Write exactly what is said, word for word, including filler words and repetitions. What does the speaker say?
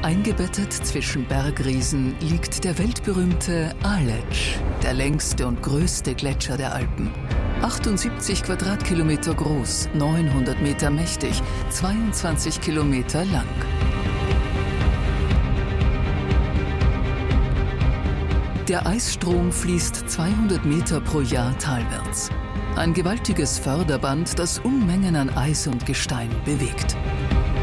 Eingebettet zwischen Bergriesen liegt der weltberühmte Aletsch, der längste und größte Gletscher der Alpen. achtundsiebzig Quadratkilometer groß, neunhundert Meter mächtig, zweiundzwanzig Kilometer lang. Der Eisstrom fließt zweihundert Meter pro Jahr talwärts. Ein gewaltiges Förderband, das Unmengen an Eis und Gestein bewegt.